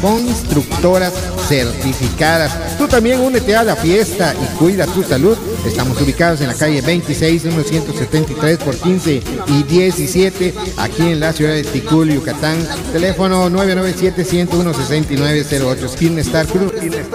con instructoras certificadas. Tú también únete a la fiesta y cuida tu salud. Estamos ubicados en la calle 26, 173 por 15 y 17, aquí en la ciudad de Ticul, Yucatán. Teléfono 997-101-6908. Skin Star Cruz.